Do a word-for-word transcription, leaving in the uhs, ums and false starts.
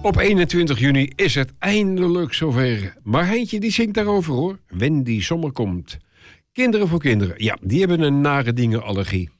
Op eenentwintig juni is het eindelijk zover. Maar Heintje die zingt daarover hoor. Wendy Sommer komt. Kinderen voor kinderen. Ja, die hebben een nare dingenallergie.